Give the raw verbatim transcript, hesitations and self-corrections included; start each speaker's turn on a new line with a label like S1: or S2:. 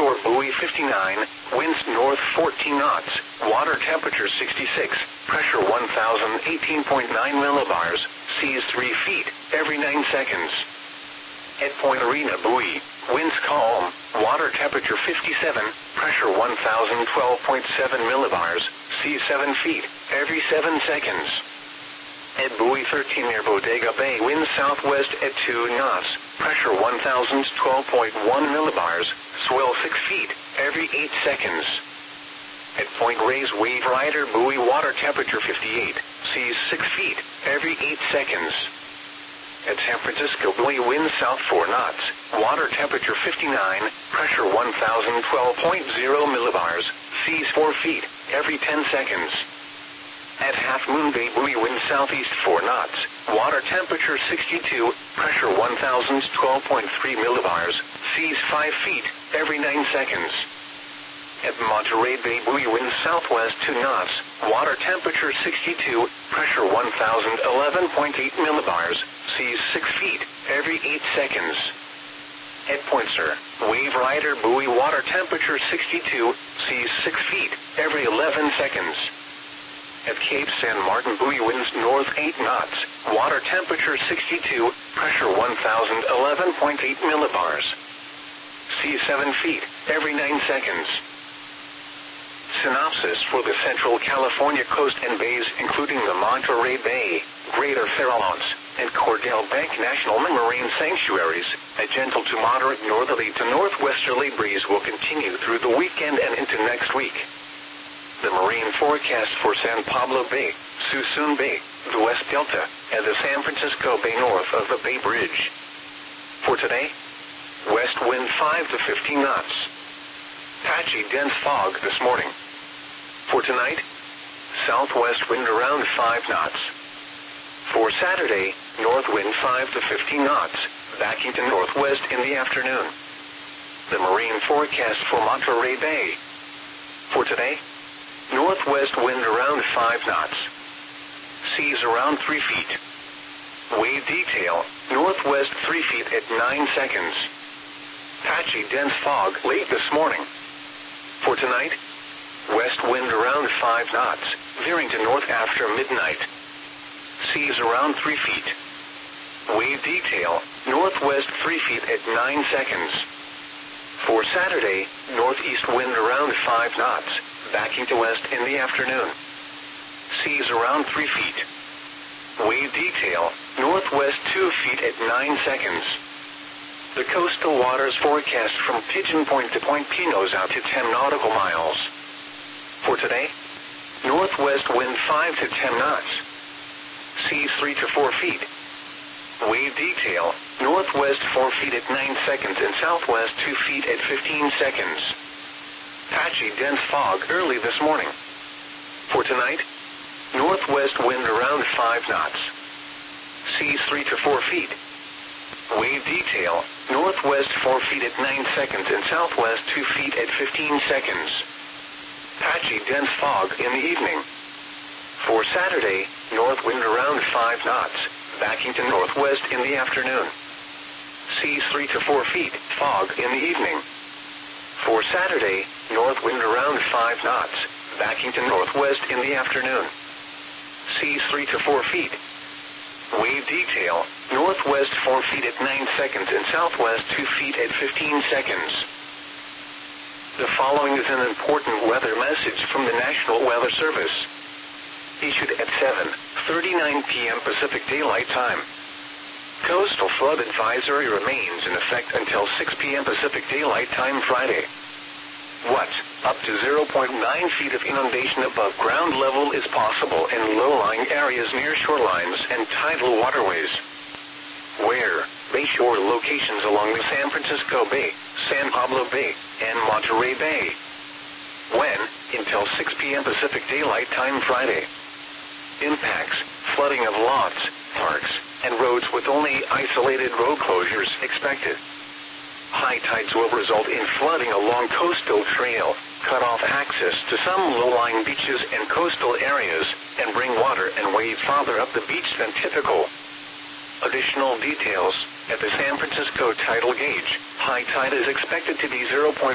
S1: Shore buoy fifty-nine, winds north fourteen knots, water temperature sixty-six, pressure one thousand eighteen point nine millibars, seas three feet, every nine seconds. At Point Arena buoy, winds calm, water temperature fifty-seven, pressure one thousand twelve point seven millibars, seas seven feet, every seven seconds. At buoy thirteen near Bodega Bay, winds southwest at two knots, pressure one thousand twelve point one millibars, swell six feet, every eight seconds. At Point Reyes Wave Rider buoy, water temperature fifty-eight, seas six feet, every eight seconds. At San Francisco buoy, winds south four knots, water temperature fifty-nine, pressure one thousand twelve point zero millibars, seas four feet, every ten seconds. At Half Moon Bay buoy, wind southeast four knots, water temperature sixty-two, pressure one thousand twelve point three millibars, seas five feet, every nine seconds. At Monterey Bay buoy, wind southwest two knots, water temperature sixty-two, pressure one thousand eleven point eight millibars, seas six feet, every eight seconds. At Point Sur, Wave Rider buoy, water temperature sixty-two, seas six feet, every eleven seconds. At Cape San Martin buoy, winds north eight knots, water temperature sixty-two, pressure one thousand eleven point eight millibars, seas seven feet, every nine seconds. Synopsis for the Central California coast and bays, including the Monterey Bay, Greater Farallones, and Cordell Bank National Marine Sanctuaries. A gentle to moderate northerly to northwesterly breeze will continue through the weekend and into next week. The marine forecast for San Pablo Bay, Suisun Bay, the West Delta, and the San Francisco Bay north of the Bay Bridge. For today, west wind five to fifteen knots. Patchy dense fog this morning. For tonight, southwest wind around five knots. For Saturday, north wind five to fifteen knots, backing to northwest in the afternoon. The marine forecast for Monterey Bay. For today, northwest wind around five knots. Seas around three feet. Wave detail, northwest three feet at nine seconds. Patchy dense fog late this morning. For tonight, west wind around five knots, veering to north after midnight. Seas around three feet. Wave detail, northwest three feet at nine seconds. For Saturday, northeast wind around five knots, backing to west in the afternoon. Seas around three feet. Wave detail, northwest two feet at nine seconds. The coastal waters forecast from Pigeon Point to Point Pinos out to ten nautical miles. For today, northwest wind five to ten knots. Seas three to four feet. Wave detail, northwest four feet at nine seconds and southwest two feet at fifteen seconds. Patchy dense fog early this morning. For tonight, northwest wind around five knots. Seas three to four feet. Wave detail, northwest four feet at nine seconds and southwest two feet at fifteen seconds. Patchy dense fog in the evening. For Saturday, north wind around five knots, backing to northwest in the afternoon. Seas three to four feet, fog in the evening. For Saturday, north wind around five knots, backing to northwest in the afternoon. Seas three to four feet. Wave detail, northwest four feet at nine seconds and southwest two feet at fifteen seconds. The following is an important weather message from the National Weather Service. Issued at seven thirty-nine p m Pacific Daylight Time. Coastal flood advisory remains in effect until six p m Pacific Daylight Time Friday. What? Up to zero point nine feet of inundation above ground level is possible in low-lying areas near shorelines and tidal waterways. Where? Bayshore locations along the San Francisco Bay, San Pablo Bay, and Monterey Bay. When? Until six p m Pacific Daylight Time Friday. Impacts: flooding of lots, parks, and roads with only isolated road closures expected. High tides will result in flooding along coastal trail, cut off access to some low-lying beaches and coastal areas, and bring water and wave farther up the beach than typical. Additional details: at the San Francisco tidal gauge, high tide is expected to be zero point